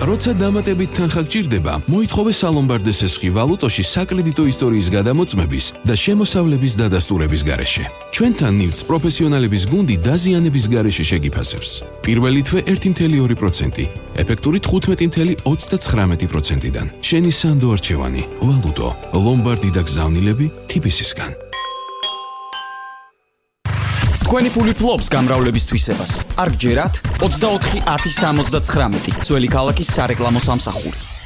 როცა დამატებით თანხა გჭირდება, მოითხოვე სალომბარდეს ესხი ვალუტოში საკრედიტო ისტორიის გადამოწმების და შემოსავლების დადასტურების გარეშე. ჩვენთან ნივთს პროფესიონალების გუნდი დაზიანების გარეშე შეგიფასებს. პირველი თვე 1.2%, ეფექტური 15.39%-დან. შენი სანდო არჩევანი, ვალუტო, ლომბარდი და გზავნილები TBC-სგან. თქვენი ფული ფლობს გამრავლების თვისებას. არ გჯერათ 24 10 79 ძველი ქალაქის სარეკლამო სამსახური.